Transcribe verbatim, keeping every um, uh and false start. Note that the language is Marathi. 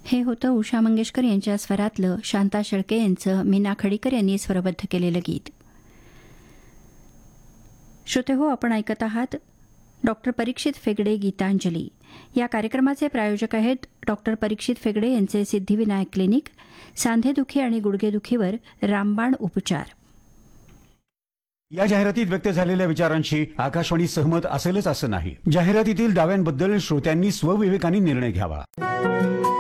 हे होतं उषा मंगेशकर यांच्या स्वरातलं शांता शेळके यांचं मीना खडीकर यांनी स्वरबद्ध केलेलं गीत. श्रोते हो, आपण ऐकत आहात डॉक्टर परीक्षित फेगडे गीतांजली. या कार्यक्रमाचे प्रायोजक आहेत डॉक्टर परीक्षित फेगडे यांचे सिद्धिविनायक क्लिनिक, सांधेदुखी आणि गुडघेदुखीवर रामबाण उपचार. या जाहिरातीत व्यक्त झालेल्या विचारांशी आकाशवाणी सहमत असेलच असं नाही. जाहिरातीतील दाव्यांबद्दल श्रोत्यांनी स्वविवेकाने निर्णय घ्यावा.